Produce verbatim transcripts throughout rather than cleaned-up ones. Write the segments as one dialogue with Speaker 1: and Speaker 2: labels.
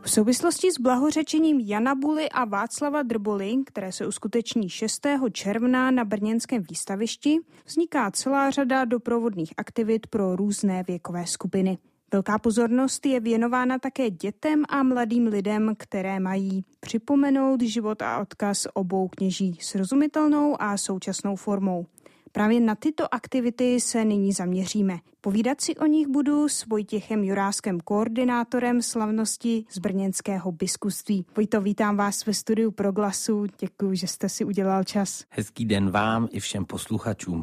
Speaker 1: V souvislosti s blahořečením Jana Buly a Václava Drboly, které se uskuteční šestého června na brněnském výstavišti, vzniká celá řada doprovodných aktivit pro různé věkové skupiny. Velká pozornost je věnována také dětem a mladým lidem, které mají připomenout život a odkaz obou kněží srozumitelnou a současnou formou. Právě na tyto aktivity se nyní zaměříme. Povídat si o nich budu s Vojtěchem Juráskem, koordinátorem slavnosti z brněnského biskupství. Vojto, vítám vás ve studiu Proglasu. Děkuji, že jste si udělal čas.
Speaker 2: Hezký den vám i všem posluchačům.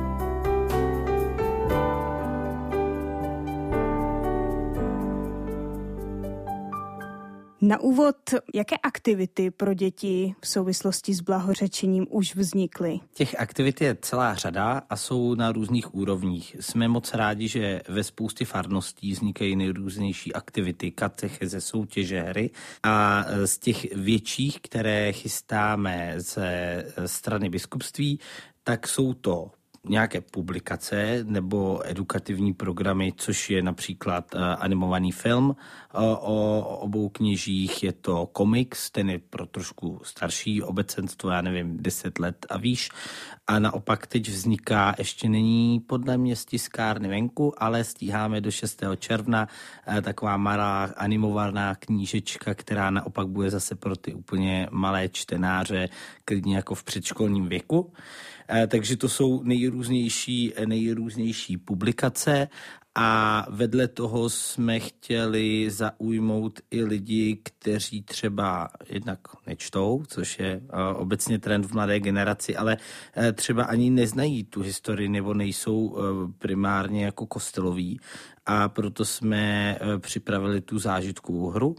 Speaker 1: Na úvod, jaké aktivity pro děti v souvislosti s blahořečením už vznikly?
Speaker 2: Těch aktivit je celá řada a jsou na různých úrovních. Jsme moc rádi, že ve spoustě farností vznikají nejrůznější aktivity, katecheze, soutěže, hry a z těch větších, které chystáme ze strany biskupství, tak jsou to nějaké publikace nebo edukativní programy, což je například animovaný film o obou kněžích, je to komiks, ten je pro trošku starší obecenstvo, já nevím, deset let a výš. A naopak teď vzniká, ještě není podle mě z tiskárny venku, ale stíháme do šestého června taková malá animovaná knížečka, která naopak bude zase pro ty úplně malé čtenáře, klidně jako v předškolním věku. Takže to jsou nejrůznější, nejrůznější publikace a vedle toho jsme chtěli zaujmout i lidi, kteří třeba jednak nečtou, což je obecně trend v mladé generaci, ale třeba ani neznají tu historii nebo nejsou primárně jako kosteloví. A proto jsme připravili tu zážitkovou hru,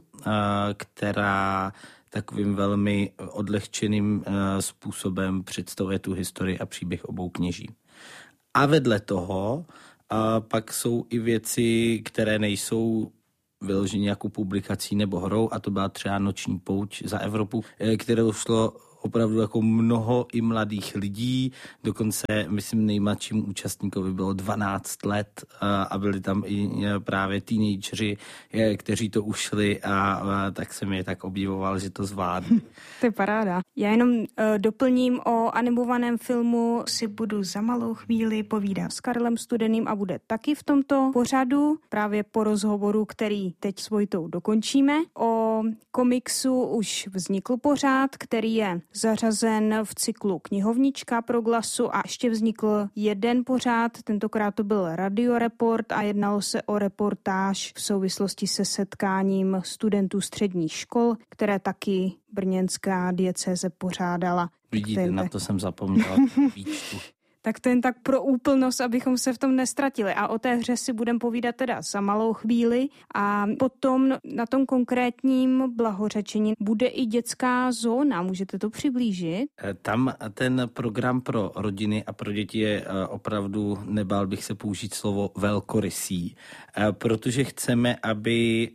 Speaker 2: která takovým velmi odlehčeným způsobem představuje tu historii a příběh obou kněží. A vedle toho a pak jsou i věci, které nejsou vyloženě jako publikací nebo hrou, a to byla třeba Noční pouť za Evropu, kterou šlo opravdu jako mnoho i mladých lidí, dokonce myslím nejmladším účastníkovi bylo dvanáct let a byli tam i právě teenageři, kteří to ušli a tak jsem je tak obdivoval, že to zvládli.
Speaker 1: To je paráda. Já jenom uh, doplním, o animovaném filmu si budu za malou chvíli povídat s Karlem Studeným a bude taky v tomto pořadu, právě po rozhovoru, který teď s Vojtou dokončíme. O komiksu už vznikl pořád, který je zařazen v cyklu Knihovnička Proglasu a ještě vznikl jeden pořád, tentokrát to byl Radioreport a jednalo se o reportáž v souvislosti se setkáním studentů středních škol, které taky brněnská diecéze pořádala.
Speaker 2: Vidíte, na to jsem zapomněla výčtu.
Speaker 1: Tak to jen tak pro úplnost, abychom se v tom nestratili. A o té hře si budeme povídat teda za malou chvíli. A potom na tom konkrétním blahořečení bude i dětská zóna. Můžete to přiblížit?
Speaker 2: Tam ten program pro rodiny a pro děti je opravdu, nebál bych se použít slovo velkorysý. Protože chceme, aby,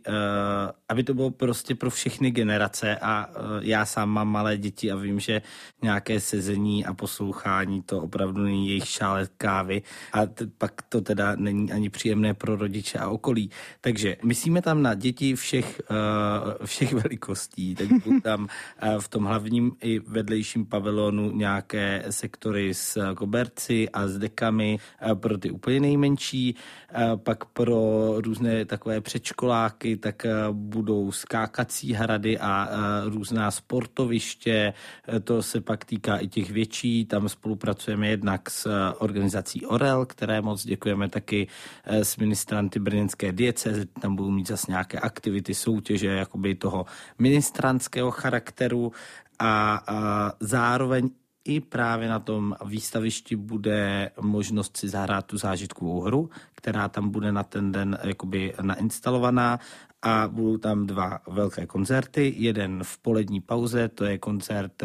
Speaker 2: aby to bylo prostě pro všechny generace. A já sám mám malé děti a vím, že nějaké sezení a poslouchání to opravdu není jejich šále kávy a t- pak to teda není ani příjemné pro rodiče a okolí. Takže myslíme tam na děti všech, uh, všech velikostí. Tak budou tam uh, v tom hlavním i vedlejším pavilonu nějaké sektory s koberci a s dekami uh, pro ty úplně nejmenší. Uh, pak pro různé takové předškoláky tak uh, budou skákací hrady a uh, různá sportoviště. Uh, to se pak týká i těch větší. Tam spolupracujeme jednak s organizací Orel, které moc děkujeme, taky s ministranty brněnské diecéze. Tam budou mít zase nějaké aktivity, soutěže, jakoby toho ministrantského charakteru a, a zároveň i právě na tom výstavišti bude možnost si zahrát tu zážitkovou hru, která tam bude na ten den jakoby nainstalovaná a budou tam dva velké koncerty. Jeden v polední pauze, to je koncert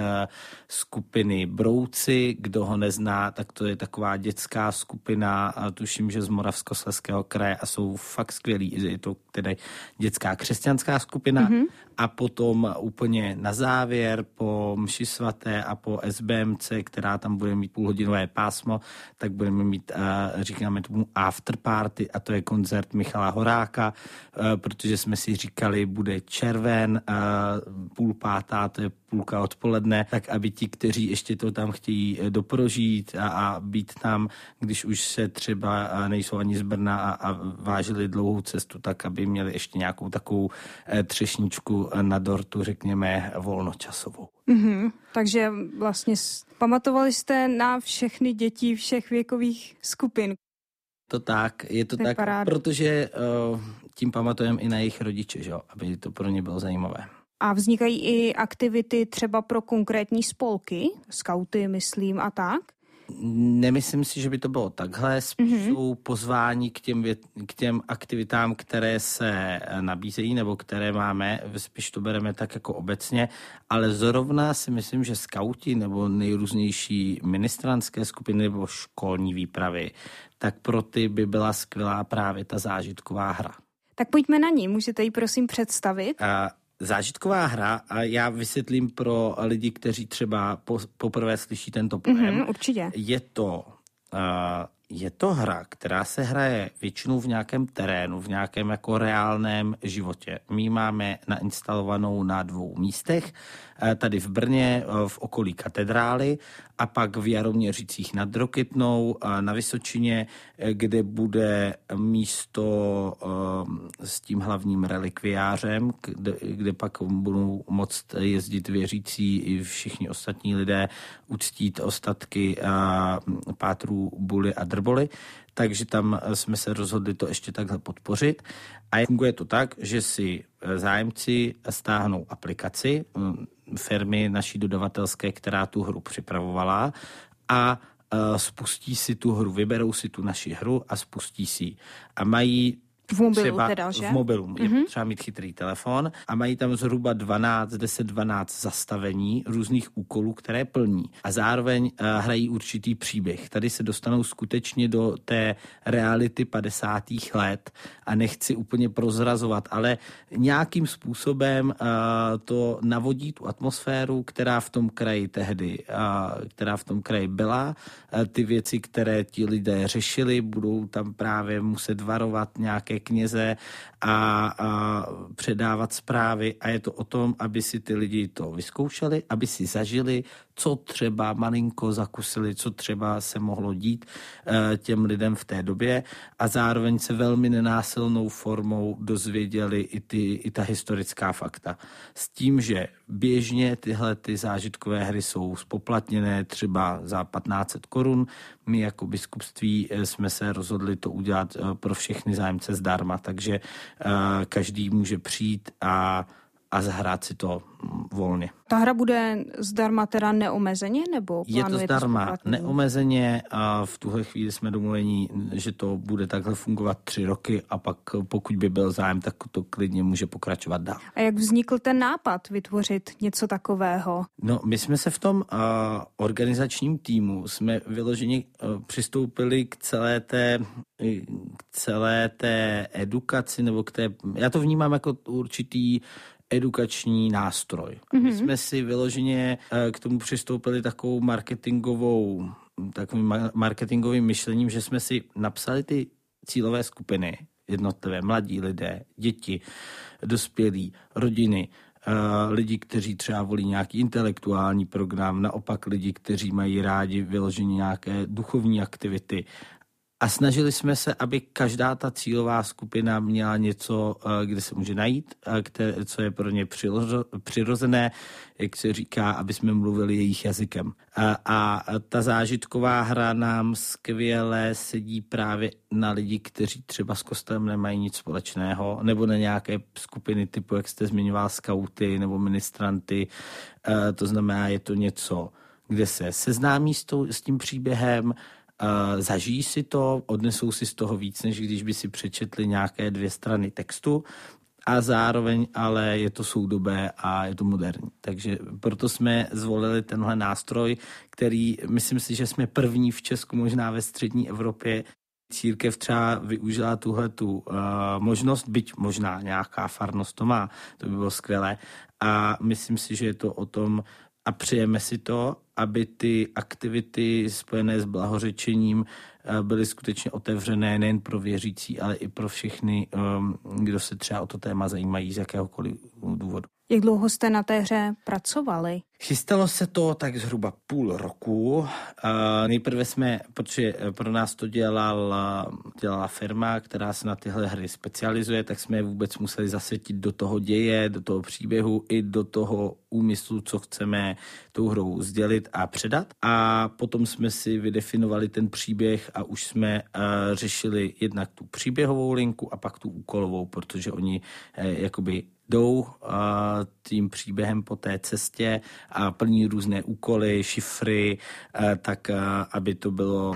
Speaker 2: skupiny Brouci. Kdo ho nezná, tak to je taková dětská skupina, a tuším, že z Moravskoslezského kraje a jsou fakt skvělí. Je to tedy dětská křesťanská skupina. Mm-hmm. A potom úplně na závěr po mši svaté a po S B M C, která tam bude mít půlhodinové pásmo, tak budeme mít, říkáme tomu after party, a to je koncert Michala Horáka, protože jsme jsme si říkali, bude červen, půl pátá, to je půlka odpoledne, tak aby ti, kteří ještě to tam chtějí doprožít a, a být tam, když už se třeba nejsou ani z Brna a, a vážili dlouhou cestu, tak aby měli ještě nějakou takovou třešničku na dortu, řekněme, volnočasovou.
Speaker 1: Mm-hmm. Takže vlastně pamatovali jste na všechny děti všech věkových skupin.
Speaker 2: To tak, je to, to tak, je protože uh, tím pamatujeme i na jejich rodiče, že? Aby to pro ně bylo zajímavé.
Speaker 1: A vznikají i aktivity třeba pro konkrétní spolky, skauty, myslím, a tak?
Speaker 2: Nemyslím si, že by to bylo takhle. Spíš mm-hmm. jsou pozvání k těm, k těm aktivitám, které se nabízejí nebo které máme. Spíš to bereme tak jako obecně. Ale zrovna si myslím, že skauti nebo nejrůznější ministrantské skupiny nebo školní výpravy, tak pro ty by byla skvělá právě ta zážitková hra.
Speaker 1: Tak pojďme na ní. Můžete ji prosím představit?
Speaker 2: A zážitková hra, a já vysvětlím pro lidi, kteří třeba po, poprvé slyší tento pojem.
Speaker 1: Mm-hmm, určitě.
Speaker 2: Je to, uh, je to hra, která se hraje většinou v nějakém terénu, v nějakém jako reálném životě. My máme nainstalovanou na dvou místech, tady v Brně, v okolí katedrály a pak v Jaroměřicích nad Rokytnou na Vysočině, kde bude místo s tím hlavním relikviářem, kde, kde pak budou moct jezdit věřící i všichni ostatní lidé uctít ostatky pátrů Buly a Drboly. Takže tam jsme se rozhodli to ještě takhle podpořit. A funguje to tak, že si zájemci stáhnou aplikaci firmy naší dodavatelské, která tu hru připravovala, a spustí si tu hru, vyberou si tu naši hru a spustí si ji. A mají
Speaker 1: v mobilu
Speaker 2: třeba
Speaker 1: teda, že?
Speaker 2: V mobilu. Je
Speaker 1: mm-hmm.
Speaker 2: třeba mít chytrý telefon a mají tam zhruba dvanáct, deset dvanáct zastavení různých úkolů, které plní. A zároveň uh, hrají určitý příběh. Tady se dostanou skutečně do té reality padesátých let a nechci úplně prozrazovat, ale nějakým způsobem uh, to navodí tu atmosféru, která v tom kraji tehdy, uh, která v tom kraji byla. Uh, ty věci, které ti lidé řešili, budou tam právě muset varovat nějaké kněze a, a předávat zprávy, a je to o tom, aby si ty lidi to vyzkoušeli, aby si zažili, co třeba malinko zakusili, co třeba se mohlo dít e, těm lidem v té době, a zároveň se velmi nenásilnou formou dozvěděli i, ty, i ta historická fakta. S tím, že běžně tyhle ty zážitkové hry jsou spoplatněné třeba za patnáct set korun. My jako biskupství jsme se rozhodli to udělat pro všechny zájemce zdarma, takže uh, každý může přijít a a zahrát si to volně.
Speaker 1: Ta hra bude zdarma teda neomezeně, nebo
Speaker 2: je to zdarma neomezeně, a v tuhle chvíli jsme domluveni, že to bude takhle fungovat tři roky, a pak pokud by byl zájem, tak to klidně může pokračovat dál.
Speaker 1: A jak vznikl ten nápad vytvořit něco takového?
Speaker 2: No, my jsme se v tom uh, organizačním týmu jsme vyloženě uh, přistoupili k celé té k celé té edukaci, nebo k té, já to vnímám jako určitý edukační nástroj. Mm-hmm. My jsme si vyloženě k tomu přistoupili takovou marketingovou, takovým marketingovým myšlením, že jsme si napsali ty cílové skupiny, jednotlivé mladí lidé, děti, dospělí, rodiny, lidi, kteří třeba volí nějaký intelektuální program, naopak lidi, kteří mají rádi vyloženě nějaké duchovní aktivity. A snažili jsme se, aby každá ta cílová skupina měla něco, kde se může najít, které, co je pro ně přirozené, jak se říká, aby jsme mluvili jejich jazykem. A, a ta zážitková hra nám skvěle sedí právě na lidi, kteří třeba s kostelem nemají nic společného, nebo na nějaké skupiny typu, jak jste zmiňoval, skauty nebo ministranty. To znamená, je to něco, kde se seznámí s, tou, s tím příběhem, Uh, zažijí si to, odnesou si z toho víc, než když by si přečetli nějaké dvě strany textu, a zároveň ale je to soudobé a je to moderní. Takže proto jsme zvolili tenhle nástroj, který myslím si, že jsme první v Česku, možná ve střední Evropě. Církev třeba využila tuhletu uh, možnost, byť možná nějaká farnost to má, to by bylo skvělé. A myslím si, že je to o tom, a přejeme si to, aby ty aktivity spojené s blahořečením byly skutečně otevřené nejen pro věřící, ale i pro všechny, kdo se třeba o to téma zajímají z jakéhokoliv důvodu.
Speaker 1: Jak dlouho jste na té hře pracovali?
Speaker 2: Chystalo se to tak zhruba půl roku. Nejprve jsme, protože pro nás to dělal, dělala firma, která se na tyhle hry specializuje, tak jsme je vůbec museli zasetit do toho děje, do toho příběhu i do toho úmyslu, co chceme tou hrou sdělit a předat. A potom jsme si vydefinovali ten příběh a už jsme řešili jednak tu příběhovou linku a pak tu úkolovou, protože oni jakoby jdou a, tím příběhem po té cestě a plní různé úkoly, šifry, a, tak a, aby to bylo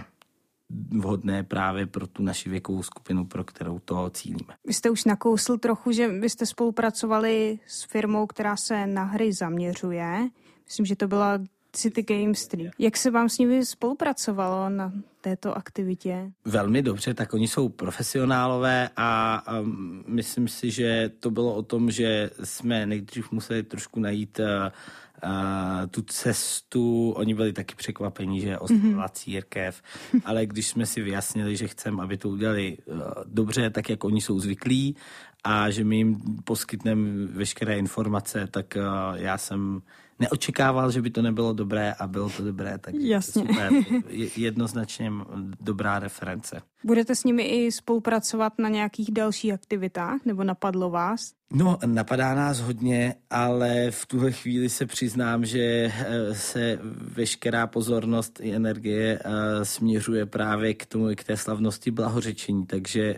Speaker 2: vhodné právě pro tu naši věkovou skupinu, pro kterou to cílíme.
Speaker 1: Vy jste už nakousl trochu, že vy jste spolupracovali s firmou, která se na hry zaměřuje. Myslím, že to byla City Games tři. Jak se vám s nimi spolupracovalo na této aktivitě?
Speaker 2: Velmi dobře, tak oni jsou profesionálové a, a myslím si, že to bylo o tom, že jsme nejdřív museli trošku najít a, a, tu cestu. Oni byli taky překvapení, že oslovila mm-hmm. církev, ale když jsme si vyjasnili, že chceme, aby to udělali dobře, tak jak oni jsou zvyklí a že my jim poskytneme veškeré informace, tak já jsem neočekával, že by to nebylo dobré a bylo to dobré, tak
Speaker 1: jasně.
Speaker 2: Super, jednoznačně dobrá reference.
Speaker 1: Budete s nimi i spolupracovat na nějakých dalších aktivitách, nebo napadlo vás?
Speaker 2: No, napadá nás hodně, ale v tuhle chvíli se přiznám, že se veškerá pozornost i energie směřuje právě k tomu, k té slavnosti blahořečení, takže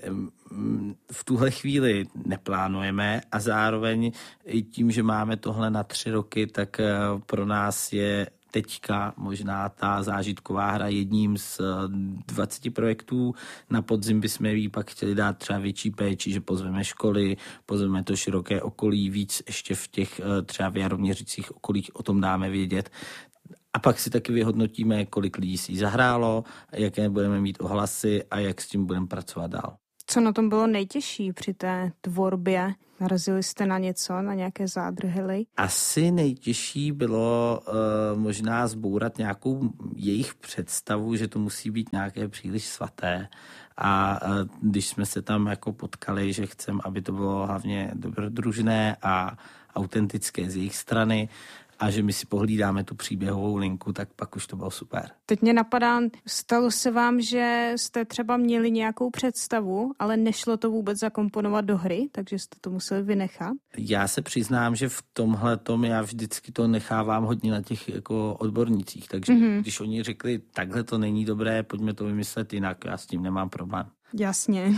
Speaker 2: v tuhle chvíli neplánujeme a zároveň i tím, že máme tohle na tři roky, tak pro nás je teďka možná ta zážitková hra jedním z dvaceti projektů. Na podzim bychom jí pak chtěli dát třeba větší péči, že pozveme školy, pozveme to široké okolí, víc ještě v těch třeba v Jaroměřicích okolích o tom dáme vědět. A pak si taky vyhodnotíme, kolik lidí si zahrálo, jaké budeme mít ohlasy a jak s tím budeme pracovat dál.
Speaker 1: Co na tom bylo nejtěžší při té tvorbě? Narazili jste na něco, na nějaké zádrhely?
Speaker 2: Asi nejtěžší bylo uh, možná zbourat nějakou jejich představu, že to musí být nějaké příliš svaté. A uh, když jsme se tam jako potkali, že chceme, aby to bylo hlavně dobrodružné a autentické z jejich strany, a že my si pohlídáme tu příběhovou linku, tak pak už to bylo super.
Speaker 1: Teď mě napadá, stalo se vám, že jste třeba měli nějakou představu, ale nešlo to vůbec zakomponovat do hry, takže jste to museli vynechat?
Speaker 2: Já se přiznám, že v tomhletom já vždycky to nechávám hodně na těch jako odbornících, takže mm-hmm. když oni řekli, takhle to není dobré, pojďme to vymyslet jinak, já s tím nemám problém.
Speaker 1: Jasně.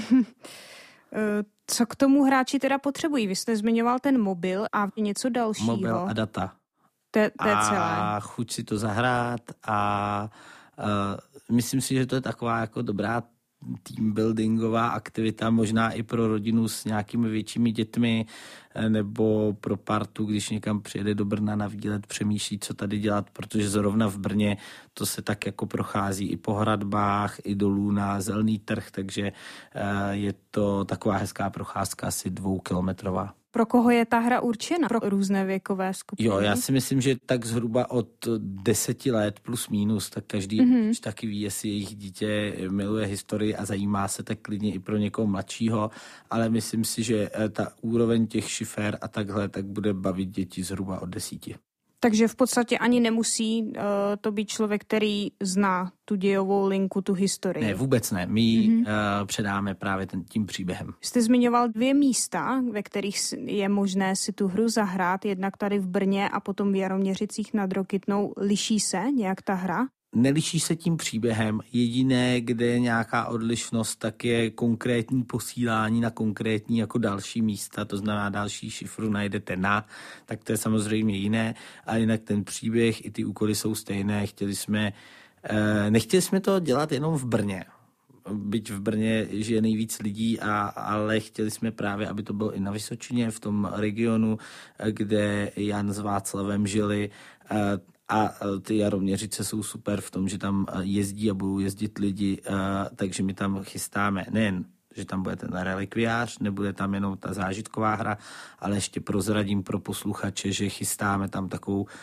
Speaker 1: Co k tomu hráči teda potřebují? Vy jste zmiňoval ten mobil a něco dalšího.
Speaker 2: Mobil a data.
Speaker 1: To je celé.
Speaker 2: A chuť si to zahrát a uh, myslím si, že to je taková jako dobrá teambuildingová aktivita, možná i pro rodinu s nějakými většími dětmi nebo pro partu, když někam přijede do Brna na výlet, přemýšlí, co tady dělat, protože zrovna v Brně to se tak jako prochází i po hradbách, i dolů na Zelený trh, takže uh, je to taková hezká procházka, asi dvoukilometrová.
Speaker 1: Pro koho je ta hra určena? Pro různé věkové skupiny?
Speaker 2: Jo, já si myslím, že tak zhruba od deseti let plus minus, tak každý mm-hmm. taky ví, jestli jejich dítě miluje historii a zajímá se tak klidně i pro někoho mladšího, ale myslím si, že ta úroveň těch šifer a takhle tak bude bavit děti zhruba od desíti.
Speaker 1: Takže v podstatě ani nemusí uh, to být člověk, který zná tu dějovou linku, tu historii.
Speaker 2: Ne, vůbec ne. My mm-hmm. uh, předáme právě ten, tím příběhem.
Speaker 1: Jste zmiňoval dvě místa, ve kterých je možné si tu hru zahrát, jednak tady v Brně a potom v Jaroměřicích nad Rokytnou. Liší se nějak ta hra?
Speaker 2: Neliší se tím příběhem. Jediné, kde je nějaká odlišnost, tak je konkrétní posílání na konkrétní jako další místa, to znamená další šifru najdete na, tak to je samozřejmě jiné, a jinak ten příběh i ty úkoly jsou stejné. Chtěli jsme, eh, nechtěli jsme to dělat jenom v Brně. Byť v Brně žije nejvíc lidí, a, ale chtěli jsme právě, aby to bylo i na Vysočině, v tom regionu, kde Jan s Václavem žili. Eh, A ty Jaroměřice jsou super v tom, že tam jezdí a budou jezdit lidi, takže my tam chystáme nejen, že tam bude ten relikviář, nebude tam jenom ta zážitková hra, ale ještě prozradím pro posluchače, že chystáme tam takovou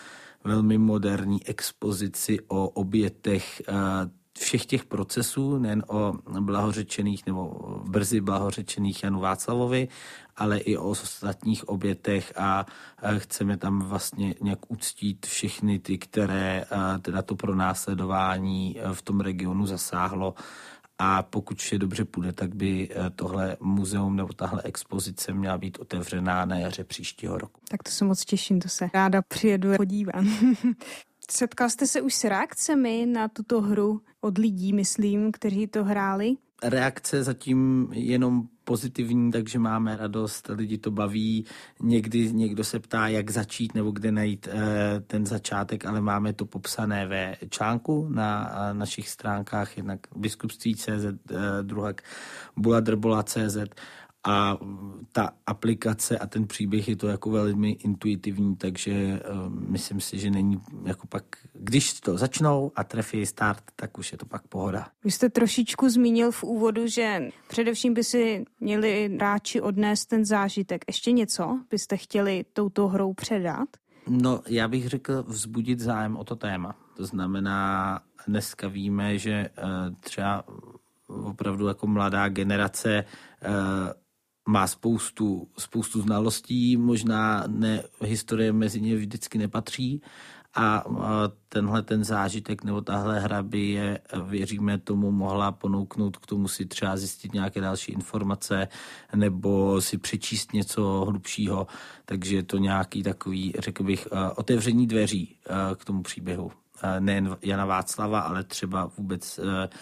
Speaker 2: velmi moderní expozici o obětech všech těch procesů, nejen o blahořečených nebo brzy blahořečených Janu Václavovi, ale i o ostatních obětech a chceme tam vlastně nějak uctít všechny ty, které teda to pronásledování v tom regionu zasáhlo. A pokud vše dobře půjde, tak by tohle muzeum nebo tahle expozice měla být otevřená na jaře příštího roku.
Speaker 1: Tak to se moc těším, to se ráda přijedu podívat. Setkal jste se už s reakcemi na tuto hru od lidí, myslím, kteří to hráli?
Speaker 2: Reakce zatím jenom pozitivní, takže máme radost, lidi to baví. Někdy někdo se ptá, jak začít nebo kde najít eh, ten začátek, ale máme to popsané ve článku na eh, našich stránkách, jednak biskupství tečka cé zet, eh, druhak buladrbola tečka cé zet. A ta aplikace a ten příběh je to jako velmi intuitivní, takže uh, myslím si, že není jako pak, když to začnou a trefí start, tak už je to pak pohoda.
Speaker 1: Vy jste trošičku zmínil v úvodu, že především by si měli hráči odnést ten zážitek. Ještě něco byste chtěli touto hrou předat?
Speaker 2: No, já bych řekl vzbudit zájem o to téma. To znamená, dneska víme, že uh, třeba opravdu jako mladá generace uh, má spoustu, spoustu znalostí, možná ne, historie mezi ně vždycky nepatří a, a tenhle ten zážitek nebo tahle hra by je, věříme tomu, mohla ponouknout k tomu si třeba zjistit nějaké další informace nebo si přečíst něco hlubšího, takže je to nějaký takový, řekl bych, otevření dveří k tomu příběhu. Nejen Jana Václava, ale třeba vůbec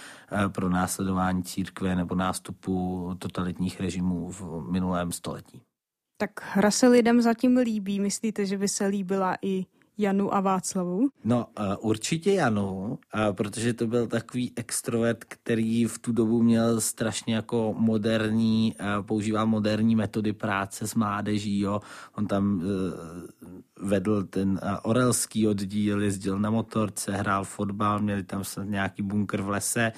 Speaker 2: pro následování církve nebo nástupu totalitních režimů v minulém století.
Speaker 1: Tak hra se lidem zatím líbí. Myslíte, že by se líbila i Janu a Václavu?
Speaker 2: No určitě Janu, protože to byl takový extrovert, který v tu dobu měl strašně jako moderní, používal moderní metody práce s mládeží. Jo. On tam vedl ten orelský oddíl, jezdil na motorce, hrál fotbal, měli tam nějaký bunkr v lese.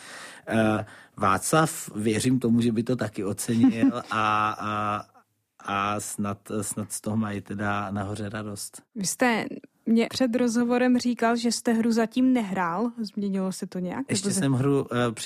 Speaker 2: Václav, věřím tomu, že by to taky ocenil a, a, a snad, snad z toho mají teda nahoře radost.
Speaker 1: Vy jste mě před rozhovorem říkal, že jste hru zatím nehrál. Změnilo se to nějak?
Speaker 2: Ještě jsem hru uh,